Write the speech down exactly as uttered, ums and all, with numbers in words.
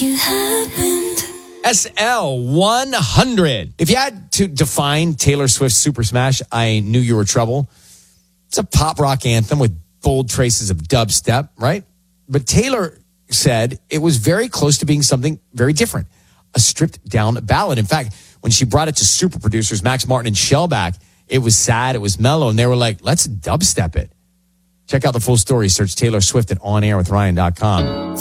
You happened. S L one hundred. If you had to define Taylor Swift's Super Smash, I Knew You Were Trouble, it's a pop rock anthem with bold traces of dubstep, right? But Taylor said it was very close to being something very different, a stripped down ballad. In fact, when she brought it to super producers, Max Martin and Shellback, it was sad, it was mellow, and they were like, let's dubstep it. Check out the full story. Search Taylor Swift at on air with ryan dot com.